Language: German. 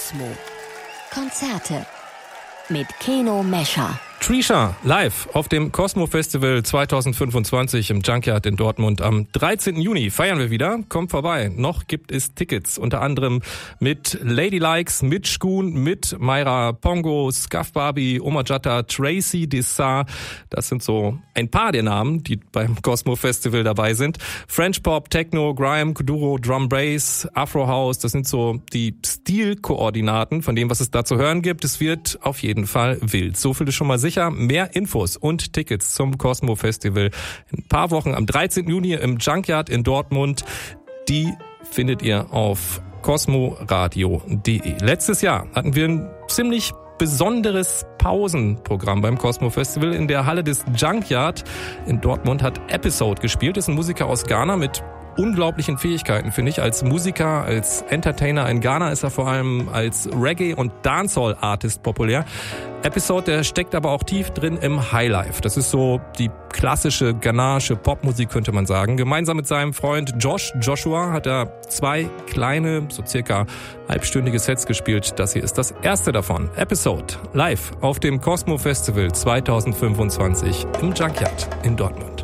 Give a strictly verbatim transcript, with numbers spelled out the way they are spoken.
Cosmo. Konzerte mit Keno Mescher. Trisha live auf dem Cosmo Festival zwanzig fünfundzwanzig im Junkyard in Dortmund. Am dreizehnten Juni feiern wir wieder. Kommt vorbei. Noch gibt es Tickets. Unter anderem mit Ladylikes, mit Schkun, mit Mayra Pongo, Scuff Barbie, Oma Jatta, Tracy Dessar. Das sind so ein paar der Namen, die beim Cosmo Festival dabei sind. French Pop, Techno, Grime, Kuduro, Drum Bass, Afro House. Das sind so die Stilkoordinaten von dem, was es da zu hören gibt. Es wird auf jeden Fall wild. So viel ist schon mal sicher. Mehr Infos und Tickets zum Cosmo Festival in ein paar Wochen am dreizehnten Juni im Junkyard in Dortmund. Die findet ihr auf cosmoradio punkt de. Letztes Jahr hatten wir ein ziemlich besonderes Pausenprogramm beim Cosmo Festival. In der Halle des Junkyard in Dortmund hat Episode gespielt. Das ist ein Musiker aus Ghana mit unglaublichen Fähigkeiten, finde ich. Als Musiker, als Entertainer in Ghana ist er vor allem als Reggae- und Dancehall-Artist populär. Episode, der steckt aber auch tief drin im Highlife. Das ist so die klassische ghanaische Popmusik, könnte man sagen. Gemeinsam mit seinem Freund Josh Joshua hat er zwei kleine, so circa halbstündige Sets gespielt. Das hier ist das erste davon. Episode live auf dem Cosmo Festival zwanzig fünfundzwanzig im Junkyard in Dortmund.